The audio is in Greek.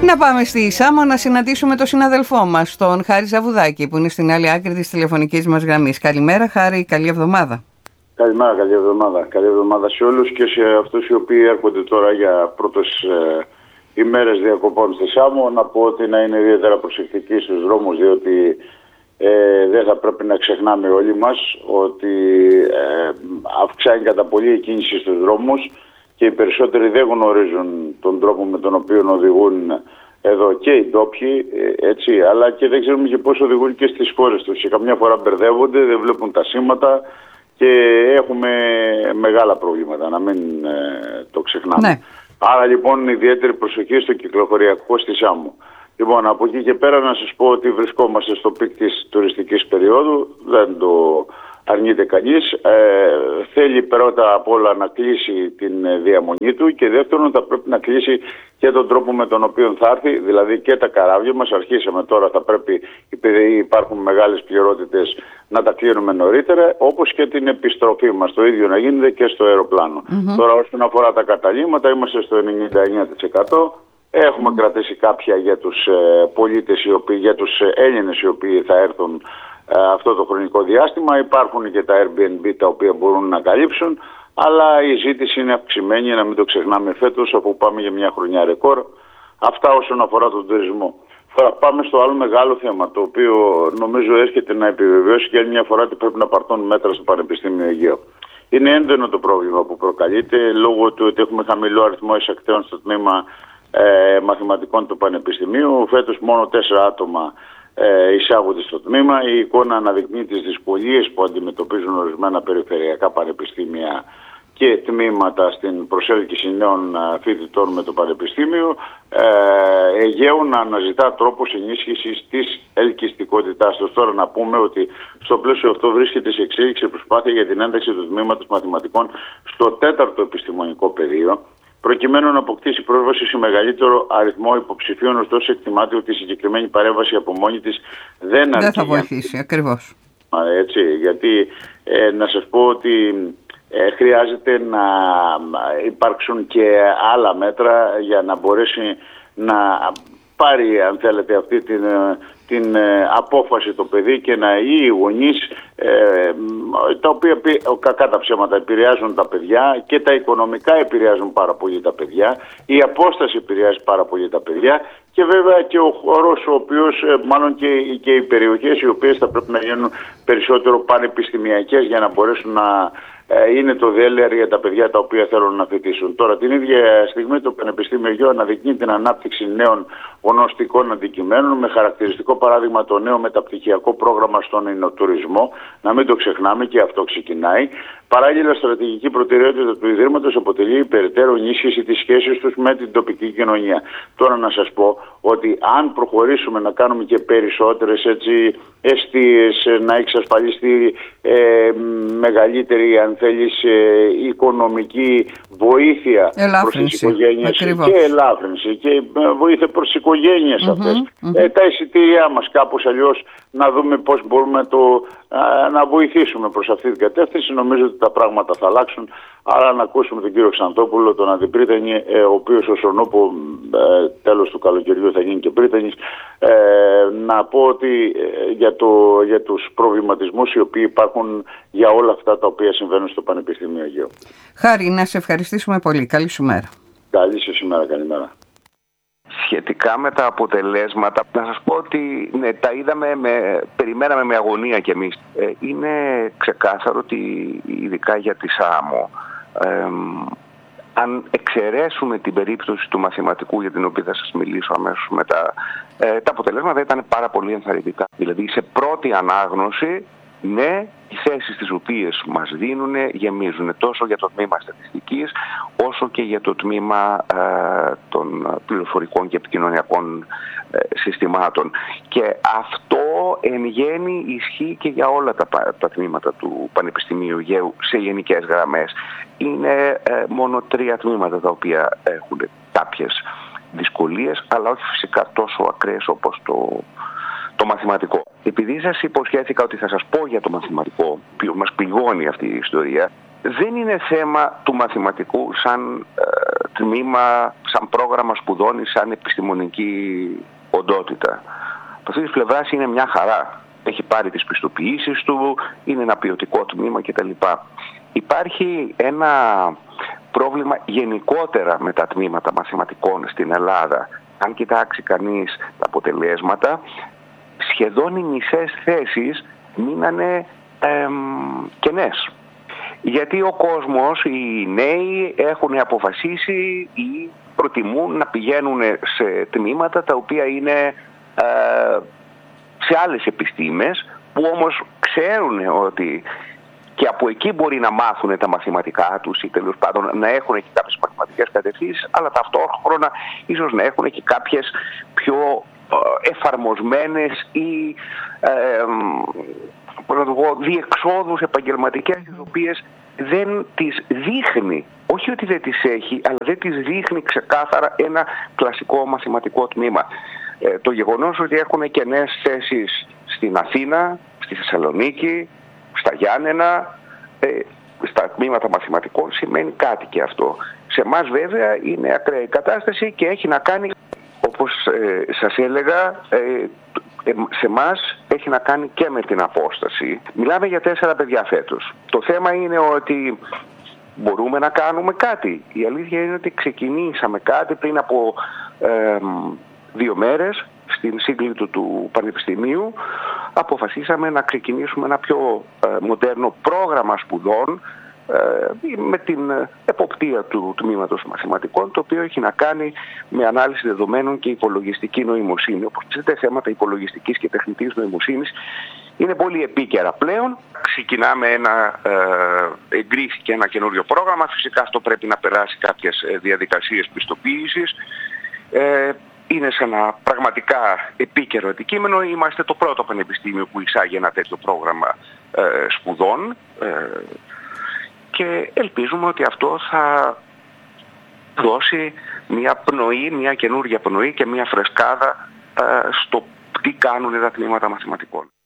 Να πάμε στη Σάμο να συναντήσουμε τον συναδελφό μας, τον Χάρη Ζαβουδάκη, που είναι στην άλλη άκρη της τηλεφωνικής μας γραμμής. Καλημέρα, Χάρη, καλή εβδομάδα. Καλημέρα, καλή εβδομάδα. Καλή εβδομάδα σε όλους και σε αυτούς οι οποίοι έρχονται τώρα για πρώτες ημέρες διακοπών στη Σάμο. Να πω ότι να είναι ιδιαίτερα προσεκτικοί στους δρόμους, διότι δεν θα πρέπει να ξεχνάμε όλοι μας ότι αυξάνει κατά πολύ η κίνηση στους δρόμους και οι περισσότεροι δεν γνωρίζουν τον τρόπο με τον οποίο οδηγούν εδώ και οι ντόπιοι, έτσι, αλλά και δεν ξέρουμε και πώς οδηγούν και στις χώρες τους. Και καμιά φορά μπερδεύονται, δεν βλέπουν τα σήματα και έχουμε μεγάλα προβλήματα, να μην το ξεχνάμε. Ναι. Άρα λοιπόν ιδιαίτερη προσοχή στο κυκλοφοριακό στη Σάμο. Λοιπόν, από εκεί και πέρα να σας πω ότι βρισκόμαστε στο πικ της τουριστικής περίοδου, δεν το αρνείται κανείς. Θέλει πρώτα απ' όλα να κλείσει την διαμονή του και δεύτερον θα πρέπει να κλείσει και τον τρόπο με τον οποίο θα έρθει, δηλαδή και τα καράβια μας. Αρχίσαμε τώρα, θα πρέπει, επειδή υπάρχουν μεγάλες πληρότητες, να τα κλείνουμε νωρίτερα, όπως και την επιστροφή μας. Το ίδιο να γίνεται και στο αεροπλάνο. Τώρα όσον αφορά τα καταλήμματα είμαστε στο 99%. Έχουμε κρατήσει κάποια για τους πολίτες, για τους Έλληνες οι οποίοι θα έρθουν αυτό το χρονικό διάστημα. Υπάρχουν και τα Airbnb τα οποία μπορούν να καλύψουν, αλλά η ζήτηση είναι αυξημένη, να μην το ξεχνάμε φέτος, αφού πάμε για μια χρονιά ρεκόρ. Αυτά όσον αφορά τον τουρισμό. Τώρα πάμε στο άλλο μεγάλο θέμα, το οποίο νομίζω έρχεται να επιβεβαιώσει και άλλη μια φορά ότι πρέπει να πάρθουν μέτρα στο Πανεπιστήμιο Αιγαίου. Είναι έντονο το πρόβλημα που προκαλείται λόγω του ότι έχουμε χαμηλό αριθμό εισακτέων στο τμήμα μαθηματικών του Πανεπιστημίου. Φέτος μόνο 4 άτομα εισάγονται στο τμήμα. Η εικόνα αναδεικνύει τις δυσκολίες που αντιμετωπίζουν ορισμένα περιφερειακά πανεπιστήμια και τμήματα στην προσέλκυση νέων φοιτητών με το Πανεπιστήμιο Αιγαίου να αναζητά τρόπους ενίσχυσης της ελκυστικότητάς του. Τώρα να πούμε ότι στο πλαίσιο αυτό βρίσκεται σε εξέλιξη προσπάθεια για την ένταξη του τμήματος μαθηματικών στο 4ο επιστημονικό πεδίο, προκειμένου να αποκτήσει πρόσβαση σε μεγαλύτερο αριθμό υποψηφίων. Ωστόσο, εκτιμάται ότι η συγκεκριμένη παρέμβαση από μόνη της δεν θα βοηθήσει, ακριβώς. Έτσι, γιατί να σας πω ότι χρειάζεται να υπάρξουν και άλλα μέτρα για να μπορέσει να πάρει, αν θέλετε, αυτή την απόφαση το παιδί και να οι γονείς, τα οποία κακά τα ψέματα επηρεάζουν τα παιδιά και τα οικονομικά επηρεάζουν πάρα πολύ τα παιδιά, η απόσταση επηρεάζει πάρα πολύ τα παιδιά και βέβαια και ο χώρος ο οποίος, μάλλον και οι περιοχές οι οποίες θα πρέπει να γίνουν περισσότερο πανεπιστημιακές για να μπορέσουν να είναι το δέλεαρ για τα παιδιά τα οποία θέλουν να φοιτήσουν. Τώρα την ίδια στιγμή το Πανεπιστήμιο Αιγαίου αναδεικνύει την ανάπτυξη νέων γνωστικών αντικειμένων, με χαρακτηριστικό παράδειγμα το νέο μεταπτυχιακό πρόγραμμα στον εινοτουρισμό. Να μην το ξεχνάμε, και αυτό ξεκινάει. Παράλληλα, στρατηγική προτεραιότητα του Ιδρύματος αποτελεί η περαιτέρω ενίσχυση της σχέσης τους με την τοπική κοινωνία. Τώρα να σας πω ότι αν προχωρήσουμε να κάνουμε και περισσότερες εστίες, να εξασφαλιστεί μεγαλύτερη, αν θέλεις, οικονομική βοήθεια προς τις οικογένειες και ελάφρυνση και βοήθεια προς τις οικογένειες αυτές. Τα εισιτήριά μας κάπως αλλιώς να δούμε πώς μπορούμε να βοηθήσουμε προς αυτή την κατεύθυνση. Νομίζω ότι τα πράγματα θα αλλάξουν. Άρα να ακούσουμε τον κύριο Ξαντόπουλο, τον αντιπρίτανη, ο οποίος ως ονόπο τέλος του καλοκαιριού θα γίνει και πρίτανης, να πω ότι για τους προβληματισμούς οι οποίοι υπάρχουν για όλα αυτά τα οποία συμβαίνουν στο Πανεπιστήμιο Αιγαίου. Χάρη, να σε ευχαριστήσουμε πολύ. Καλή σου μέρα. Καλή σας ημέρα, καλημέρα. Σχετικά με τα αποτελέσματα, να σας πω ότι τα είδαμε, περιμέναμε με αγωνία κι εμείς. Είναι ξεκάθαρο ότι ειδικά για τη Σάμο, αν εξαιρέσουμε την περίπτωση του μαθηματικού, για την οποία θα σας μιλήσω αμέσως μετά, τα αποτελέσματα ήταν πάρα πολύ ενθαρρυντικά. Δηλαδή σε πρώτη ανάγνωση, ναι, οι θέσεις τις οποίες μας δίνουν γεμίζουν τόσο για το τμήμα στατιστικής όσο και για το τμήμα των πληροφορικών και επικοινωνιακών συστημάτων. Και αυτό εν γέννη ισχύει και για όλα τα τμήματα του Πανεπιστημίου Αιγαίου σε γενικές γραμμές. Είναι μόνο 3 τμήματα τα οποία έχουν κάποιες δυσκολίες, αλλά όχι φυσικά τόσο ακραίες όπως το μαθηματικό. Επειδή σας υποσχέθηκα ότι θα σας πω για το μαθηματικό, που μας πληγώνει αυτή η ιστορία, δεν είναι θέμα του μαθηματικού σαν τμήμα σαν πρόγραμμα σπουδών ή σαν επιστημονική οντότητα. Από αυτή τη πλευρά είναι μια χαρά. Έχει πάρει τις πιστοποιήσεις του, είναι ένα ποιοτικό τμήμα κτλ. Υπάρχει ένα πρόβλημα γενικότερα με τα τμήματα μαθηματικών στην Ελλάδα. Αν κοιτάξει κανείς τα αποτελέσματα, σχεδόν οι μισές θέσεις μείνανε κενές. Γιατί ο κόσμος, οι νέοι έχουν αποφασίσει ή προτιμούν να πηγαίνουν σε τμήματα τα οποία είναι σε άλλες επιστήμες, που όμως ξέρουν ότι και από εκεί μπορεί να μάθουν τα μαθηματικά τους ή τέλος πάντων να έχουν και κάποιες μαθηματικές κατευθύνσεις, αλλά ταυτόχρονα ίσως να έχουν και κάποιες πιο εφαρμοσμένες ή διεξόδους επαγγελματικές, τις οποίες δεν τις δείχνει, όχι ότι δεν τις έχει, αλλά δεν τις δείχνει ξεκάθαρα ένα κλασικό μαθηματικό τμήμα. Το γεγονός ότι έχουν κενές θέσεις στην Αθήνα, στη Θεσσαλονίκη, στα Γιάννενα, στα τμήματα μαθηματικών σημαίνει κάτι και αυτό. Σε εμάς βέβαια είναι ακραία η κατάσταση και έχει να κάνει, όπως σας έλεγα, σε εμάς έχει να κάνει και με την απόσταση. Μιλάμε για 4 παιδιά φέτος. Το θέμα είναι ότι μπορούμε να κάνουμε κάτι. Η αλήθεια είναι ότι ξεκινήσαμε κάτι πριν από 2 μέρες στην σύγκλιτο του Πανεπιστημίου. Αποφασίσαμε να ξεκινήσουμε ένα πιο μοντέρνο πρόγραμμα σπουδών με την εποπτεία του τμήματος μαθηματικών, το οποίο έχει να κάνει με ανάλυση δεδομένων και υπολογιστική νοημοσύνη. Όπως ξέρετε, θέματα υπολογιστικής και τεχνητής νοημοσύνης είναι πολύ επίκαιρα πλέον. Ξεκινάμε εγκρίθηκε ένα καινούριο πρόγραμμα. Φυσικά αυτό πρέπει να περάσει κάποιες διαδικασίες πιστοποίησης. Είναι σε ένα πραγματικά επίκαιρο αντικείμενο. Είμαστε το πρώτο πανεπιστήμιο που εισάγει ένα τέτοιο πρόγραμμα σπουδών και ελπίζουμε ότι αυτό θα δώσει μια πνοή, μια καινούργια πνοή και μια φρεσκάδα στο τι κάνουν τα τμήματα μαθηματικών.